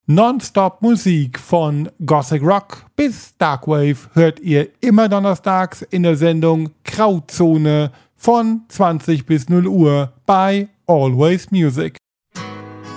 Non-Stop-Musik von Gothic Rock bis Darkwave hört ihr immer donnerstags in der Sendung Grauzone von 20 bis 0 Uhr bei Always Music.